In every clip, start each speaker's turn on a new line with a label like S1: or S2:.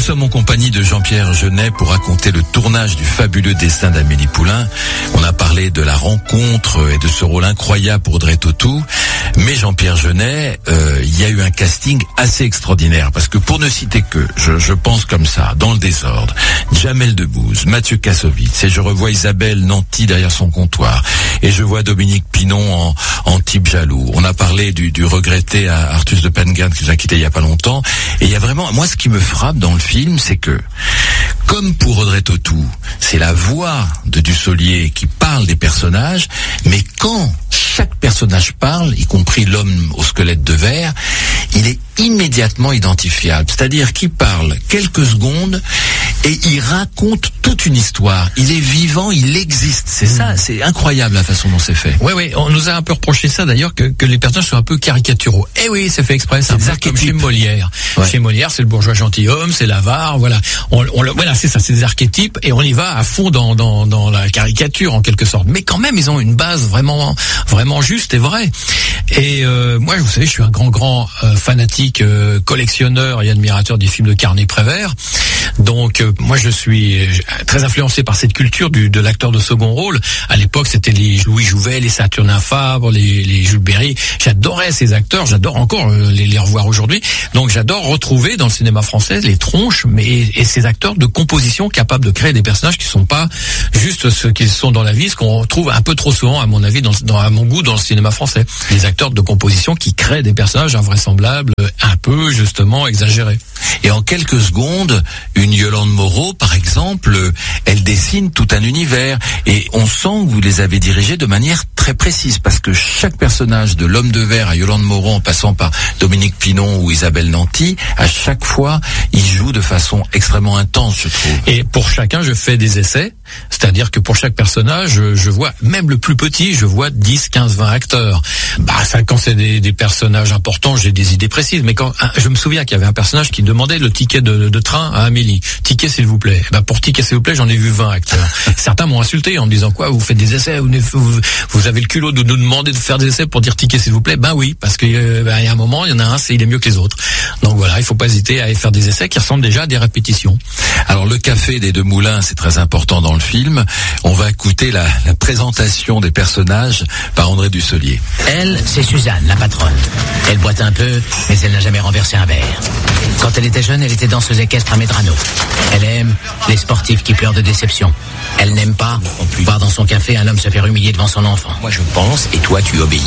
S1: sommes en compagnie de Jean-Pierre Jeunet pour raconter le tournage du fabuleux destin d'Amélie Poulain. On a parlé de la rencontre et de ce rôle incroyable pour Audrey Tautou. Mais Jean-Pierre Jeunet, il y a eu un casting assez extraordinaire. Parce que pour ne citer que, je pense comme ça, dans le désordre, Jamel Debbouze, Mathieu Kassovitz, et je revois Isabelle Nanty derrière son comptoir, et je vois Dominique Pinon en type jaloux. On a parlé du regretté Artus de Pengen qui nous a quitté il y a pas longtemps. Et il y a vraiment, moi ce qui me frappe dans le film, c'est que, comme pour Audrey Tautou, c'est la voix de Dussolier qui parle des personnages, mais quand chaque personnage parle, y compris l'homme au squelette de verre, il est immédiatement identifiable. C'est-à-dire qu'il parle quelques secondes et il raconte toute une histoire. Il est vivant, il existe. C'est ça, c'est incroyable la façon dont c'est fait.
S2: Oui, on nous a un peu reproché ça d'ailleurs, que les personnages sont un peu caricaturaux. Eh oui, c'est fait exprès, c'est un peu comme chez Molière. Ouais. Chez Molière, c'est le bourgeois gentilhomme, c'est l'avare, voilà. Voilà, c'est ça, c'est des archétypes et on y va à fond dans la caricature en quelque sorte. Mais quand même, ils ont une base vraiment juste et vraie. Et moi, vous savez, je suis un grand fanatique, collectionneur et admirateur des films de Carné-Prévert. Donc moi je suis très influencé par cette culture de l'acteur de second rôle. À l'époque c'était les Louis Jouvet, les Saturnin Fabre, les Jules Berry. J'adorais ces acteurs, j'adore encore les revoir aujourd'hui. Donc j'adore retrouver dans le cinéma français les tronches et ces acteurs de composition capables de créer des personnages qui sont pas juste ce qu'ils sont dans la vie, ce qu'on trouve un peu trop souvent à mon avis à mon goût dans le cinéma français. Les acteurs de composition qui créent des personnages invraisemblables, un peu justement exagérés.
S1: Et en quelques secondes, une Yolande Moreau, par exemple, elle dessine tout un univers. Et on sent que vous les avez dirigés de manière très précise, parce que chaque personnage, de l'homme de verre à Yolande Moreau, en passant par Dominique Pinon ou Isabelle Nanty, à chaque fois, ils jouent de façon extrêmement intense, je trouve.
S2: Et pour chacun, je fais des essais. C'est-à-dire que pour chaque personnage, je vois, même le plus petit, je vois 10, 15, 20 acteurs. Ça, quand c'est des personnages importants, j'ai des idées précises. Mais quand, je me souviens qu'il y avait un personnage qui demandait le ticket de train à Amélie. Ticket, s'il vous plaît. Pour ticket, s'il vous plaît, j'en ai vu 20 acteurs. Certains m'ont insulté en me disant quoi, vous faites des essais, vous avez le culot de nous demander de faire des essais pour dire ticket, s'il vous plaît. Oui, parce que, il y a un moment, il y en a un, il est mieux que les autres. Donc voilà, il faut pas hésiter à aller faire des essais qui ressemblent déjà à des répétitions.
S1: Alors, le café des Deux Moulins, c'est très important dans le film. On va écouter la présentation des personnages par André Dussolier.
S3: Elle, c'est Suzanne, la patronne. Elle boite un peu, mais elle n'a jamais renversé un verre. Quand elle était jeune, elle était danseuse équestre à Medrano. Elle aime les sportifs qui pleurent de déception. Elle n'aime pas voir dans son café un homme se faire humilier devant son enfant.
S4: Moi je pense, et toi tu obéis.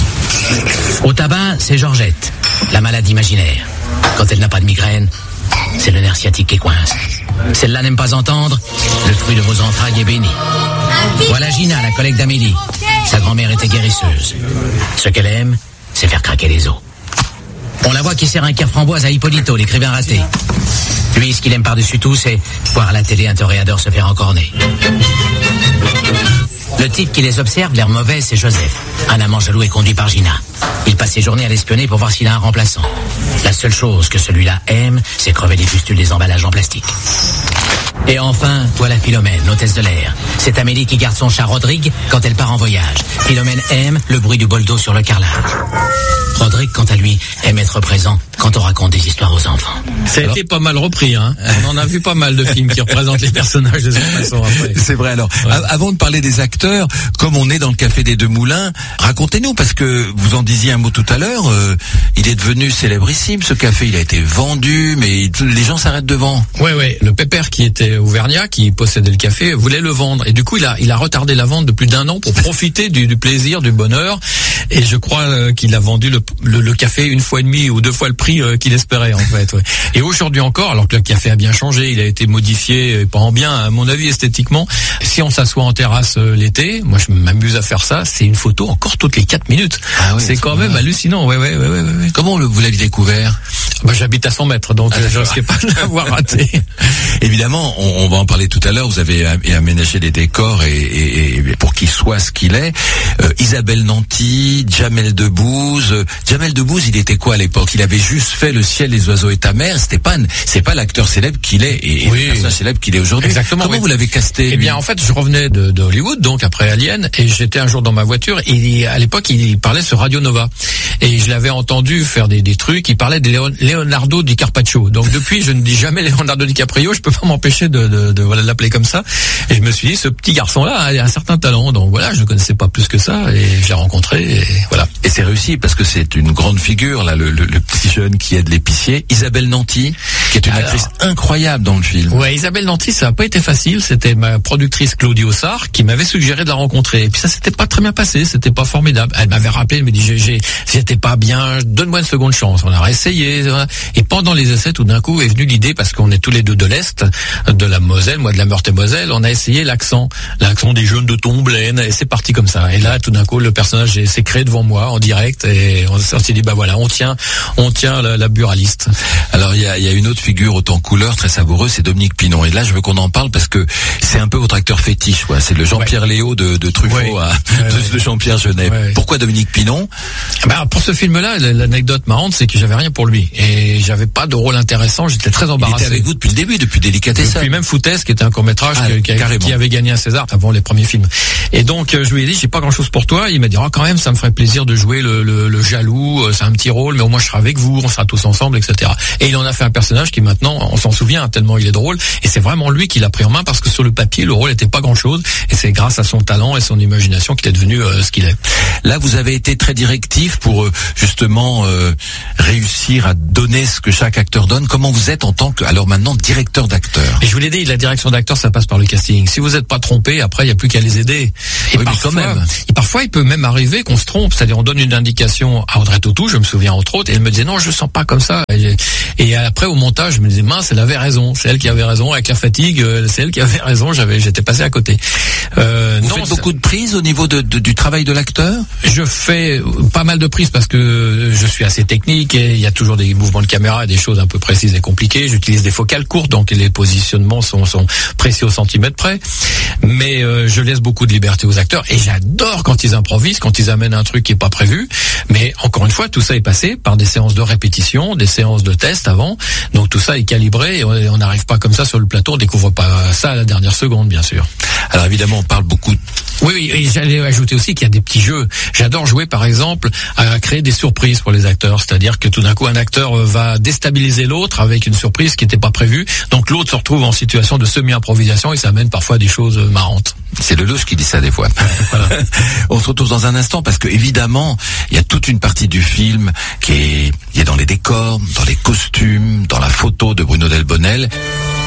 S3: Au tabac, c'est Georgette, la malade imaginaire. Quand elle n'a pas de migraine, c'est le nerf sciatique qui coince. Celle-là n'aime pas entendre, le fruit de vos entrailles est béni. Voilà Gina, la collègue d'Amélie. Sa grand-mère était guérisseuse. Ce qu'elle aime, c'est faire craquer les os. On la voit qui sert un café framboise à Hippolito, l'écrivain raté. Lui, ce qu'il aime par-dessus tout, c'est voir à la télé un toréador se faire encorner. Le type qui les observe, l'air mauvais, c'est Joseph, un amant jaloux et conduit par Gina. Il passe ses journées à l'espionner pour voir s'il a un remplaçant. La seule chose que celui-là aime, c'est crever les pustules des emballages en plastique. Et enfin, voilà Philomène, l'hôtesse de l'air. C'est Amélie qui garde son chat Rodrigue quand elle part en voyage. Philomène aime le bruit du bol d'eau sur le carrelage. Rodrigue, quant à lui, aime être présent quand on raconte des histoires aux enfants.
S2: Ça a été pas mal repris, hein. On en a vu pas mal de films qui représentent les personnages de cette façon après.
S1: C'est vrai, alors. Ouais. Avant de parler des acteurs, comme on est dans le café des Deux Moulins, racontez-nous, parce que vous en disiez un mot tout à l'heure, il est devenu célébrissime, ce café, il a été vendu, mais les gens s'arrêtent devant.
S2: Ouais, le pépère qui était auvergnat, qui possédait le café, voulait le vendre. Et du coup, il a retardé la vente de plus d'1 an pour profiter du plaisir, du bonheur. Et je crois qu'il a vendu le café 1 fois et demie ou 2 fois le prix qu'il espérait, en fait. Ouais. Et aujourd'hui encore, alors que le café a bien changé, il a été modifié, pas en bien, à mon avis, esthétiquement. Si on s'assoit en terrasse l'été, moi je m'amuse à faire ça, c'est une photo encore toutes les 4 minutes. Ah oui, c'est quand même hallucinant. Ouais.
S1: Comment vous l'avez découvert?
S2: J'habite à 100 mètres, donc je risquais pas de l'avoir raté.
S1: Évidemment, on va en parler tout à l'heure, vous avez aménagé les décors et pour qu'il soit ce qu'il est. Isabelle Nanty, Jamel Debbouze. Jamel Debbouze, il était quoi à l'époque? Il avait juste fait Le ciel, les oiseaux et ta mère. Stéphane, c'est pas l'acteur célèbre qu'il est et le personnage célèbre qu'il est aujourd'hui.
S2: Exactement.
S1: Comment vous l'avez casté?
S2: Eh bien, en fait, je revenais de Hollywood, donc après Alien, et j'étais un jour dans ma voiture, et à l'époque, il parlait sur Radio Nova. Et je l'avais entendu faire des trucs, il parlait de Leonardo DiCaprio. Donc depuis, je ne dis jamais Leonardo DiCaprio, je peux pas m'empêcher de l'appeler comme ça. Et je me suis dit, ce petit garçon-là a un certain talent. Donc voilà, je ne connaissais pas plus que ça, et je l'ai rencontré, et voilà.
S1: Et c'est réussi, parce que c'est une grande figure, là, le petit jeune qui aide l'épicier. Isabelle Nanty, qui est une actrice incroyable dans le film.
S2: Ouais, Isabelle Nanty, ça n'a pas été facile. C'était ma productrice Claudie Ossard qui m'avait suggéré de la rencontrer. Et puis ça s'était pas très bien passé, c'était pas formidable. Elle m'avait rappelé, elle me dit, j'étais pas bien, donne-moi une seconde chance. On a réessayé. Et pendant les essais, tout d'un coup, est venue l'idée, parce qu'on est tous les deux de l'Est, de la Moselle, moi de la Meurthe-et-Moselle, on a essayé l'accent des jeunes de Tomblaine, et c'est parti comme ça. Et là, tout d'un coup, le personnage s'est créé devant moi, en direct, et on s'est dit, bah voilà, on tient la buraliste.
S1: Alors, il y a une autre figure autant couleur, très savoureuse, c'est Dominique Pinon. Et là, je veux qu'on en parle parce que c'est un peu votre acteur fétiche, quoi. C'est le Jean-Pierre Léo de Truffaut de Jean-Pierre Jeunet. Ouais. Pourquoi Dominique Pinon?
S2: Bah, pour ce film-là, l'anecdote marrante, c'est que j'avais rien pour lui. Et j'avais pas de rôle intéressant, j'étais très embarrassé.
S1: Il était avec vous depuis le début, depuis Délicatesse.
S2: Depuis même Foutaise, qui était un court-métrage qui avait gagné un César avant les premiers films. Et donc, je lui ai dit, j'ai pas grand-chose pour toi. Il m'a dit, quand même, ça me ferait plaisir de jouer le jaloux, c'est un petit rôle, mais au moins je serai avec vous, on sera tous ensemble, etc. Et il en a fait un personnage qui maintenant, on s'en souvient tellement il est drôle, et c'est vraiment lui qui l'a pris en main, parce que sur le papier, le rôle était pas grand-chose, et c'est grâce à son talent et son imagination qu'il est devenu ce qu'il est.
S1: Là, vous avez été très directif pour justement réussir à donner ce que chaque acteur donne. Comment vous êtes en tant que, alors maintenant, directeur d'acteur?
S2: Et je vous l'ai dit, la direction d'acteur, ça passe par le casting. Si vous n'êtes pas trompé, après, il n'y a plus qu'à les aider. Et
S1: oui,
S2: parfois, il peut même arriver qu'on se trompe. C'est-à-dire, on donne une indication à Audrey Tautou, je me souviens entre autres, et elle me disait, non, je sens pas comme ça. Et après, au montage, je me disais, mince, elle avait raison. C'est elle qui avait raison. Avec la fatigue, c'est elle qui avait raison. J'étais passé à côté.
S1: Vous faites beaucoup de prises au niveau du travail de l'acteur?
S2: Je fais pas mal de prises parce que je suis assez technique et il y a toujours des mouvements de caméra et des choses un peu précises et compliquées. J'utilise des focales courtes, donc les positionnements sont précis au centimètre près. Mais je laisse beaucoup de liberté aux acteurs et j'adore quand ils improvisent, quand ils amènent un truc qui est pas prévu. Mais encore une fois, tout ça est passé par des séances de répétition, des séances de test avant. Donc tout ça est calibré et on n'arrive pas comme ça sur le plateau, on découvre pas ça à la dernière seconde, bien sûr.
S1: Alors évidemment, on parle beaucoup.
S2: Oui, et j'allais ajouter aussi qu'il y a des petits jeux. J'adore jouer, par exemple, à créer des surprises pour les acteurs. C'est-à-dire que tout d'un coup, un acteur va déstabiliser l'autre avec une surprise qui n'était pas prévue. Donc l'autre se retrouve en situation de semi-improvisation et ça amène parfois à des choses marrantes.
S1: C'est Lelouch qui dit ça des fois. Voilà. On se retrouve dans un instant parce que évidemment, il y a toute une partie du film qui est dans les décors, dans les costumes, dans la photo de Bruno Delbonnel.